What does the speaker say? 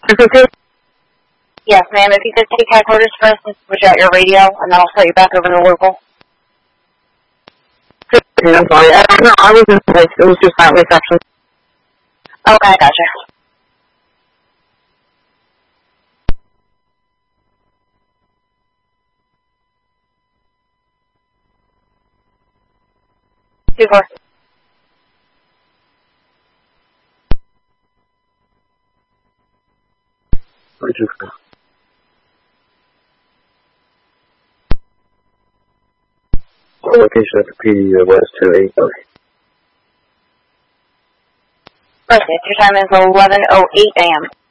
Is it okay? Yes, ma'am. If you could take headquarters first and switch out your radio, and then I'll set you back over to local. Okay, I'm sorry. I was in place. It was just that reception. Okay, gotcha. Two four. Location at the PD West 280. Perfect. Your time is 11:08 a.m.